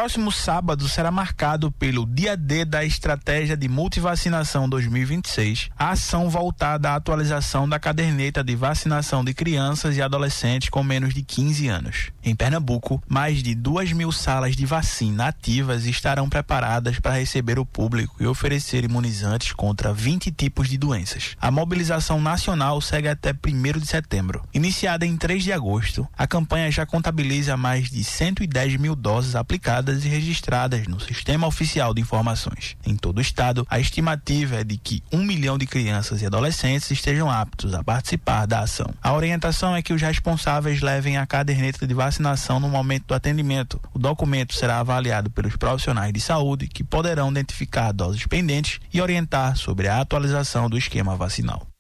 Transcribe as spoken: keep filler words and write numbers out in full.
próximo sábado será marcado pelo Dia D da Estratégia de Multivacinação dois mil e vinte e seis, a ação voltada à atualização da caderneta de vacinação de crianças e adolescentes com menos de quinze anos. Em Pernambuco, mais de duas mil salas de vacina ativas estarão preparadas para receber o público e oferecer imunizantes contra vinte tipos de doenças. A mobilização nacional segue até primeiro de setembro. Iniciada em três de agosto, a campanha já contabiliza mais de cento e dez mil doses aplicadas e registradas no Sistema Oficial de Informações. Em todo o estado, a estimativa é de que um milhão de crianças e adolescentes estejam aptos a participar da ação. A orientação é que os responsáveis levem a caderneta de vacinação no momento do atendimento. O documento será avaliado pelos profissionais de saúde, que poderão identificar doses pendentes e orientar sobre a atualização do esquema vacinal.